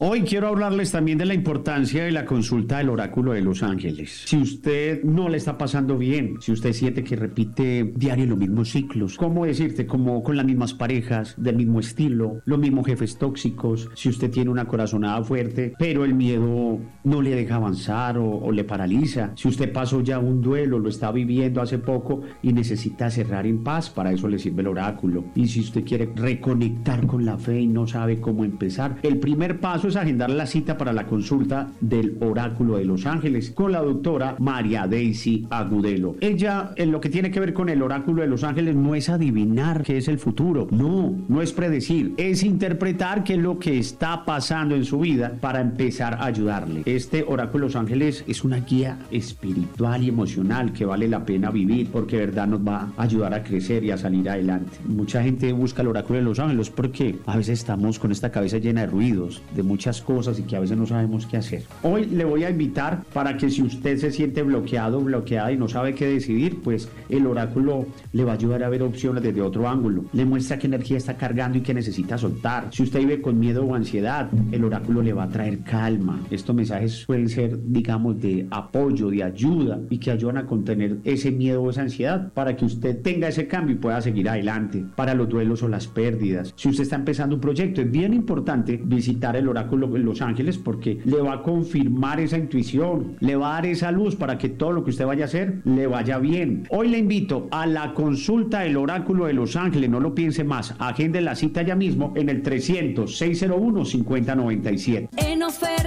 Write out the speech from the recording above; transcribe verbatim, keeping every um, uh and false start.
Hoy quiero hablarles también de la importancia de la consulta del oráculo de los ángeles. Si usted no le está pasando bien, si usted siente que repite diario los mismos ciclos, ¿cómo decirte? Como con las mismas parejas, del mismo estilo, los mismos jefes tóxicos, si usted tiene una corazonada fuerte, pero el miedo no le deja avanzar o, o le paraliza, si usted pasó ya un duelo, lo está viviendo hace poco y necesita cerrar en paz, para eso le sirve el oráculo. Y si usted quiere reconectar con la fe y no sabe cómo empezar, el primer paso es agendar la cita para la consulta del oráculo de los ángeles con la doctora María Daisy Agudelo. Ella, en lo que tiene que ver con el oráculo de los ángeles, no es adivinar qué es el futuro, no, no es predecir, es interpretar qué es lo que está pasando en su vida para empezar a ayudarle. Este oráculo de los ángeles es una guía espiritual y emocional que vale la pena vivir, porque de verdad nos va a ayudar a crecer y a salir adelante. Mucha gente busca el oráculo de los ángeles porque a veces estamos con esta cabeza llena de ruidos, de muchas cosas y que a veces no sabemos qué hacer. Hoy le voy a invitar para que si usted se siente bloqueado, bloqueada y no sabe qué decidir, pues el oráculo le va a ayudar a ver opciones desde otro ángulo. Le muestra qué energía está cargando y qué necesita soltar. Si usted vive con miedo o ansiedad, el oráculo le va a traer calma. Estos mensajes suelen ser, digamos, de apoyo, de ayuda y que ayudan a contener ese miedo o esa ansiedad para que usted tenga ese cambio y pueda seguir adelante. Para los duelos o las pérdidas, si usted está empezando un proyecto, es bien importante visitar el oráculo de los ángeles porque le va a confirmar esa intuición, le va a dar esa luz para que todo lo que usted vaya a hacer le vaya bien. Hoy le invito a la consulta del oráculo de los ángeles, no lo piense más, agende la cita ya mismo en el trescientos, seiscientos uno, cincuenta noventa y siete. En oferta.